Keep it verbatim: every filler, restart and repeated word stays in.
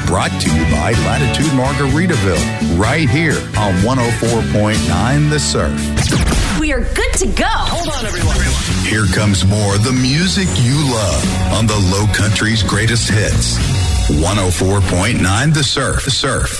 Brought to you by Latitude Margaritaville, right here on one oh four point nine The Surf. We are good to go. Hold on, everyone. Here comes more of the music you love on the Low Country's greatest hits. one oh four point nine The Surf. The Surf.